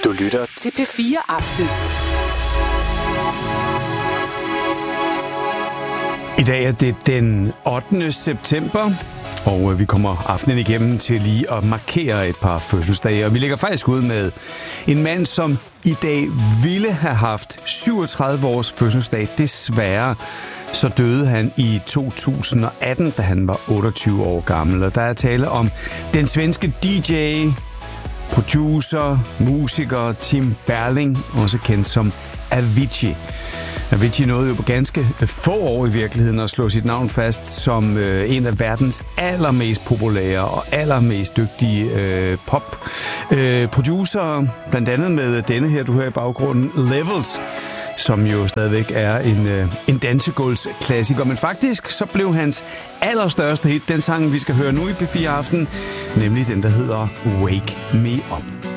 Du lytter til P4 Aften. I dag er det den 8. september, og vi kommer aftenen igennem til lige at markere et par fødselsdage. Og vi lægger faktisk ud med en mand, som i dag ville have haft 37 års fødselsdag. Desværre så døde han i 2018, da han var 28 år gammel. Og der er tale om den svenske DJ, producer, musiker Tim Berling, også kendt som Avicii. Avicii nåede jo på ganske få år i virkeligheden at slå sit navn fast som en af verdens allermest populære og allermest dygtige pop-producer. Blandt andet med denne her, du hører i baggrunden, Levels, som jo stadigvæk er en dansegulvsklassiker. Men faktisk så blev hans allerstørste hit den sang, vi skal høre nu i P4 Aften, nemlig den, der hedder Wake Me Up.